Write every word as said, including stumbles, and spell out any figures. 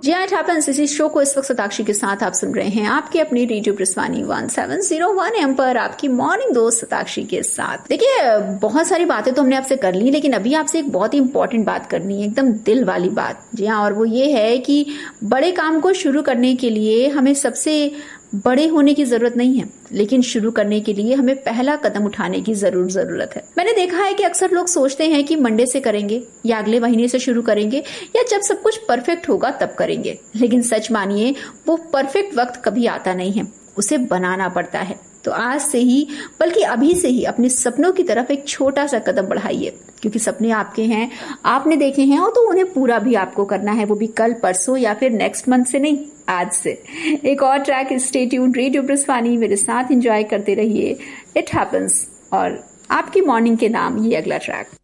जी हाँ, it happens. इसी show को इस वक्त सताक्षी के साथ आप सुन रहे हैं आपके अपनी radio ब्रिस्वानी one seven zero one M पर, आपकी मॉर्निंग दोस्त सताक्षी के साथ। देखिए, बहुत सारी बातें तो हमने आपसे कर ली, लेकिन अभी आपसे एक बहुत ही इंपॉर्टेंट बात करनी है, एकदम दिल वाली बात। जी हाँ, और वो ये है कि बड़े काम को शुरू करने के लिए हमें सबसे बड़े होने की जरूरत नहीं है, लेकिन शुरू करने के लिए हमें पहला कदम उठाने की जरूर जरूरत है। मैंने देखा है कि अक्सर लोग सोचते हैं कि मंडे से करेंगे या अगले महीने से शुरू करेंगे या जब सब कुछ परफेक्ट होगा तब करेंगे, लेकिन सच मानिए वो परफेक्ट वक्त कभी आता नहीं है, उसे बनाना पड़ता है। तो आज से ही, बल्कि अभी से ही अपने सपनों की तरफ एक छोटा सा कदम बढ़ाइए, क्योंकि सपने आपके हैं, आपने देखे हैं, और तो उन्हें पूरा भी आपको करना है, वो भी कल, परसों या फिर नेक्स्ट मंथ से नहीं, आज से। एक और ट्रैक, स्टे ट्यून्ड, रेडियो ब्रिस्वानी, मेरे साथ एंजॉय करते रहिए। इट हैपेंस और आपकी मॉर्निंग के नाम ये अगला ट्रैक।